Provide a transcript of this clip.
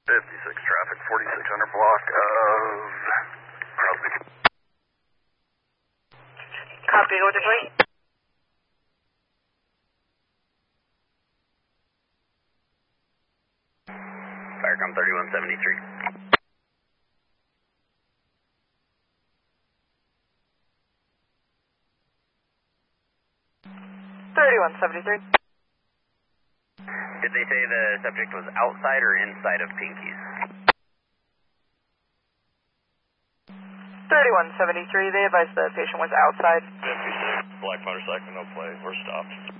56 traffic, 4600 block of Crosby. Copy, go Detroit. Firecom 3173. 3173. Did they say the subject was outside or inside of Pinky's? 3173, they advised the patient was outside. 56, black motorcycle, no play, we're stopped.